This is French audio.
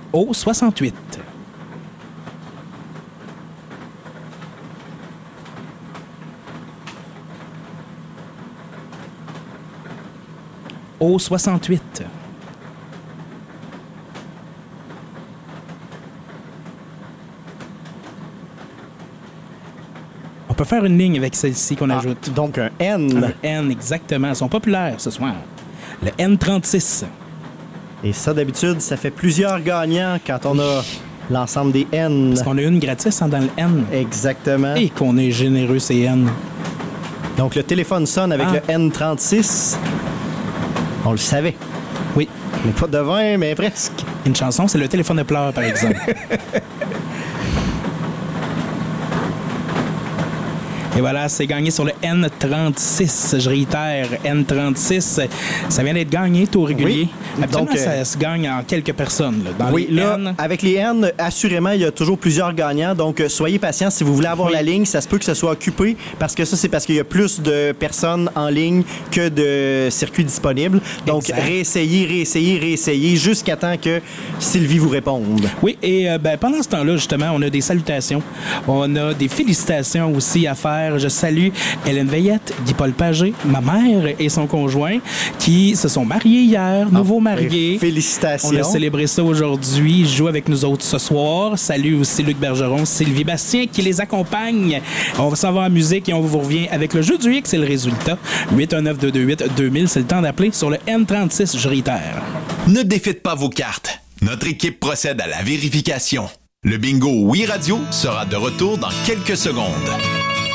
au 68. Au 68. On peut faire une ligne avec celle-ci qu'on ajoute. Donc un N. Un N, exactement. Ils sont populaires ce soir. Le N36. Et ça, d'habitude, ça fait plusieurs gagnants quand on a l'ensemble des N. Parce qu'on a une gratis dans le N. Exactement. Et qu'on est généreux, ces N. Donc le téléphone sonne avec le N36. On le savait. Oui. Mais pas de vin, mais presque. Une chanson, c'est le téléphone de pleurs, par exemple. Et voilà, c'est gagné sur le N36. Je réitère, N36. Ça vient d'être gagné, taux régulier. Oui. Habituellement, Donc, ça se gagne en quelques personnes. Là. Dans oui, les là, N, avec les N, assurément, il y a toujours plusieurs gagnants. Donc, soyez patients. Si vous voulez avoir la ligne, ça se peut que ce soit occupé parce que ça, c'est parce qu'il y a plus de personnes en ligne que de circuits disponibles. Donc, réessayez jusqu'à temps que Sylvie vous réponde. Oui, et pendant ce temps-là, justement, on a des salutations. On a des félicitations aussi à faire. Je salue Hélène Veillette, Guy-Paul Pagé, ma mère et son conjoint qui se sont mariés hier, nouveaux mariés. Félicitations. On a célébré ça aujourd'hui. Ils jouent avec nous autres ce soir. Salut aussi Luc Bergeron, Sylvie Bastien qui les accompagne. On va s'en va en musique et on vous revient avec le jeu du X et le résultat. 819-228-2000, c'est le temps d'appeler sur le N36, je réitère. Ne défaites pas vos cartes. Notre équipe procède à la vérification. Le bingo Oui Radio sera de retour dans quelques secondes.